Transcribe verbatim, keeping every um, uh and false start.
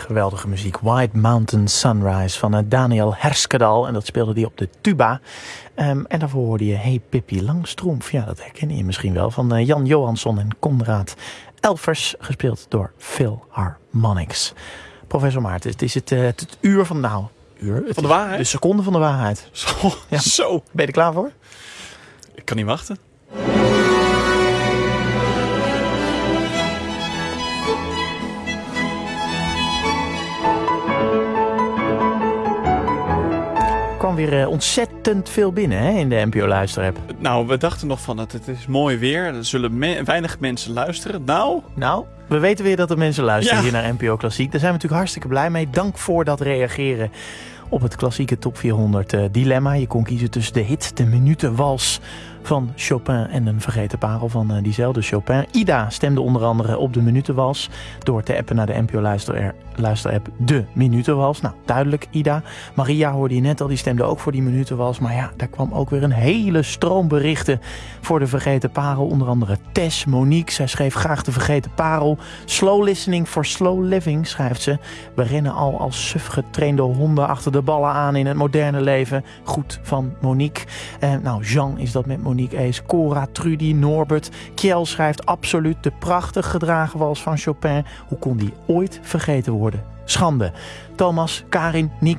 Geweldige muziek. White Mountain Sunrise van uh, Daniel Herskedal. En dat speelde hij op de tuba. Um, en daarvoor hoorde je Hey Pippi Langstrumpf. Ja, dat herken je misschien wel. Van uh, Jan Johansson en Konrad Elfers. Gespeeld door Philharmonics. Professor Maarten, het is het, uh, het, het uur van... Nou, uur. Van de waarheid? De seconde van de waarheid. Zo. Ja. Zo. Ben je er klaar voor? Ik kan niet wachten. Er kwam weer uh, ontzettend veel binnen hè, in de N P O-luisterapp. Nou, we dachten nog van het, het is mooi weer. Er zullen me- weinig mensen luisteren. Nou... Nou, we weten weer dat er mensen luisteren Ja. hier naar N P O Klassiek. Daar zijn we natuurlijk hartstikke blij mee. Dank voor dat reageren op het klassieke top vierhonderd uh, dilemma. Je kon kiezen tussen de hit, de minutenwals van Chopin en een vergeten parel van uh, diezelfde Chopin. Ida stemde onder andere op de minutenwals door te appen naar de N P O luister- luisterapp de minutenwals. Nou, duidelijk Ida. Maria hoorde je net al, die stemde ook voor die minutenwals. Maar ja, daar kwam ook weer een hele stroom berichten voor de vergeten parel. Onder andere Tess, Monique, zij schreef graag de vergeten parel. Slow listening for slow living, schrijft ze. We rennen al als suf getrainde honden achter de ballen aan in het moderne leven. Goed van Monique. Eh, nou, Jean is dat met Monique. Monique Ees, Cora, Trudy, Norbert. Kjell schrijft absoluut de prachtig gedragen wals van Chopin. Hoe kon die ooit vergeten worden? Schande. Thomas, Karin, Niek,